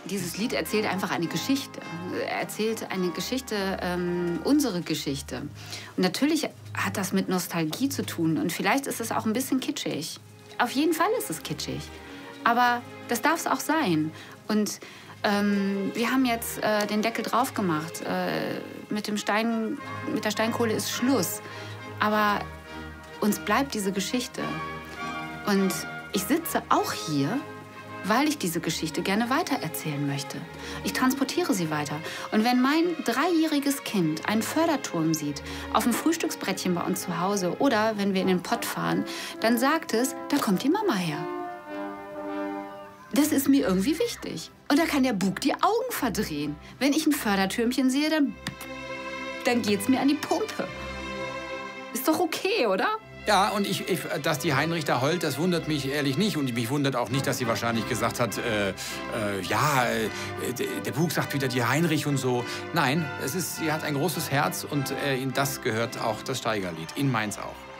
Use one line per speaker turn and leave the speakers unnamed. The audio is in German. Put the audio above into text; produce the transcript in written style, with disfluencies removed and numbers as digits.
dieses Lied erzählt einfach eine Geschichte. Er erzählt eine Geschichte, unsere Geschichte. Und natürlich hat das mit Nostalgie zu tun. Und vielleicht ist es auch ein bisschen kitschig. Auf jeden Fall ist es kitschig. Aber das darf es auch sein. Und wir haben jetzt den Deckel drauf gemacht. Mit der Steinkohle ist Schluss. Aber uns bleibt diese Geschichte. Und ich sitze auch hier, weil ich diese Geschichte gerne weitererzählen möchte. Ich transportiere sie weiter. Und wenn mein 3-jähriges Kind einen Förderturm sieht, auf dem Frühstücksbrettchen bei uns zu Hause oder wenn wir in den Pott fahren, dann sagt es, da kommt die Mama her. Das ist mir irgendwie wichtig. Und da kann der Bug die Augen verdrehen. Wenn ich ein Fördertürmchen sehe, dann geht's mir an die Pumpe. Ist doch okay, oder?
Ja, und dass die Heinrich da heult, das wundert mich ehrlich nicht. Und mich wundert auch nicht, dass sie wahrscheinlich gesagt hat, der Bug sagt wieder die Heinrich und so. Nein, sie hat ein großes Herz und in das gehört auch das Steigerlied. In meins auch.